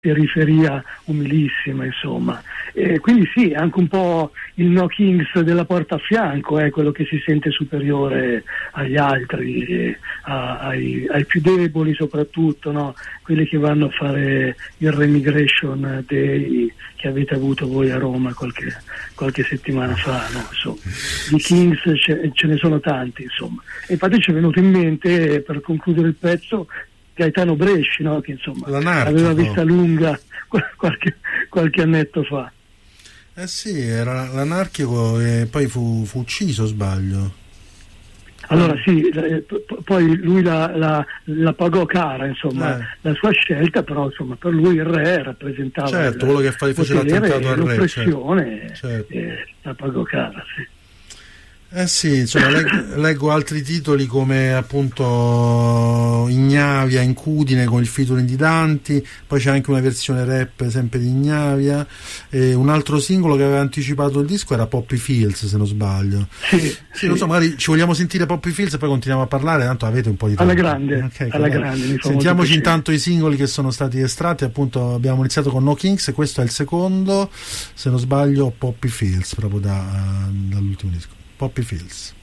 periferia umilissima, insomma. Quindi sì, anche un po' il No Kings della porta a fianco è quello che si sente superiore agli altri, ai più deboli soprattutto, no? Quelli che vanno a fare il Remigration Day che avete avuto voi a Roma qualche settimana fa, no? Insomma, di Kings ce ne sono tanti, insomma. E infatti ci è venuto in mente, per concludere il pezzo, Gaetano Bresci, no? Che insomma aveva vista lunga qualche annetto fa. Sì, era l'anarchico e poi fu ucciso, sbaglio. Allora sì, poi lui la pagò cara, insomma, la sua scelta, però insomma per lui il re rappresentava, certo, quello che faceva l'attentato al re, l'oppressione, certo. La pagò cara, sì. Sì, insomma, leggo altri titoli come appunto Ignavia, Incudine con il featuring di Danti, poi c'è anche una versione rap sempre di Ignavia, e un altro singolo che aveva anticipato il disco era Poppy Fields, se non sbaglio. Sì, non so, magari ci vogliamo sentire Poppy Fields e poi continuiamo a parlare, tanto avete un po' di tempo. Alla grande. Sentiamoci intanto i singoli che sono stati estratti, appunto abbiamo iniziato con No Kings e questo è il secondo, se non sbaglio, Poppy Fields, proprio dall'ultimo disco. Poppy Fields.